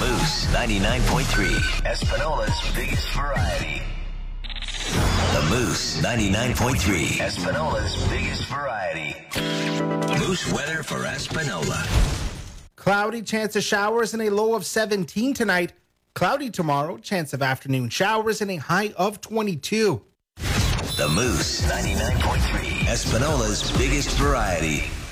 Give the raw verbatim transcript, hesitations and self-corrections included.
Moose ninety-nine point three, Espanola's biggest variety. The Moose ninety-nine point three, Espanola's biggest variety. Moose weather for Espanola. Cloudy, chance of showers and a low of seventeen tonight. Cloudy tomorrow, chance of afternoon showers and a high of twenty-two. The Moose ninety-nine point three, Espanola's biggest variety.